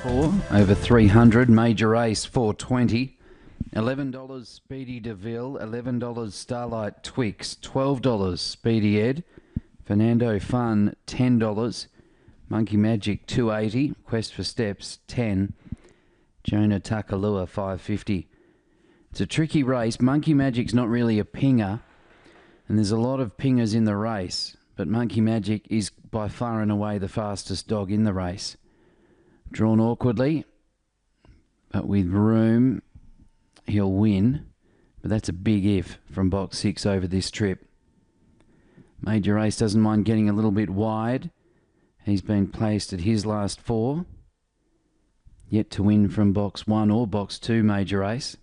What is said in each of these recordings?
4 over 300. Major Race 420. $11 Speedy DeVille. $11 Starlight Twix. $12 Speedy Ed. Fernando Fun $10. Monkey Magic $2.80. Quest for Steps $10. Jonah Takalua $5.50. It's a tricky race. Monkey Magic's not really a pinger, and there's a lot of pingers in the race, but Monkey Magic is by far and away the fastest dog in the race. Drawn awkwardly, but with room, he'll win. But that's a big if from box 6 over this trip. Major Race doesn't mind getting a little bit wide. He's been placed at his last 4. Yet to win from box 1 or box 2, Major Race.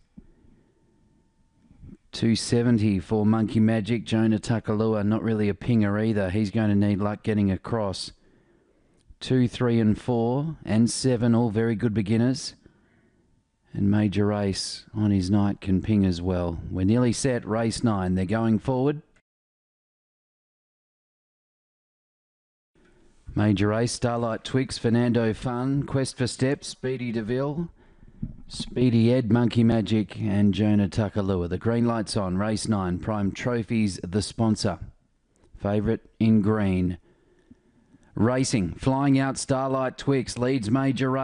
270 for Monkey Magic. Jonah Takalua, not really a pinger either. He's going to need luck getting across. 2, 3 and 4 and 7, all very good beginners. And Major Race on his night can ping as well. We're nearly set. Race 9. They're going forward. Major Race, Starlight Twix, Fernando Fun, Quest for Steps, Speedy DeVille, Speedy Ed, Monkey Magic and Jonah Takalua. The green light's on. Race 9. Prime Trophies, the sponsor. Favourite in green. Racing. Flying out Starlight Twix leads Major Race.